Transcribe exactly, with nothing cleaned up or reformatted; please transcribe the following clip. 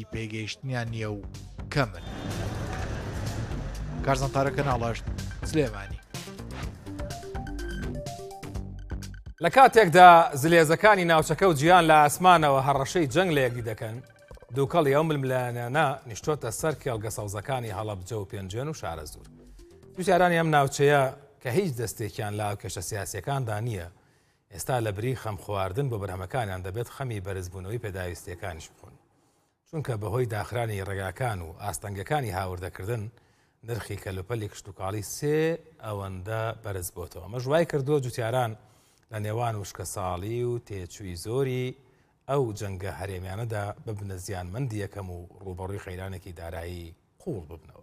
پێگەیشتنیان نییە و کەمن. کارزانتارەکە ناڵاشت سلێمانی. لە کاتێکدا زلێزەکانی ناوچەکە و جیان لە ئاسمانەوە هەڕەشەی جەنگ لە یەکدی دەکەن، دووکەڵی ئەو ململانانە نیشتۆتە سەر کێڵگە سەوزەکانی هەڵەبجە و پێنجێن و شارە زۆر. دووچارانی ئەم ناوچەیە کە هیچ دەستێکیان لا کێشە سیاسیەکاندا نییە، ئێستا لە بری خەم خواردن بۆ بەرهەمەکانیان دەبێت خەمی بەرزبوونەوەی پێداویستیەکانیش بخۆن، چونکە بەهۆی داخرانی ڕێگاکان و ئاستەنگەکانی هاوردەکردن نرخی کەلوپەلی کشتتوکاڵی سێ ئەوەندە بەرز بۆتەوە. ئەمە ژوای کردووە جوتیاران لە نێوان وشکە ساڵی و تێچووی زۆری ئەو جەنگە هەرێمیانەدا ببنە زیانمەندی یەکەم و ڕوبەڕووی خەیرانێکی دارایی قوڵ ببنەوە.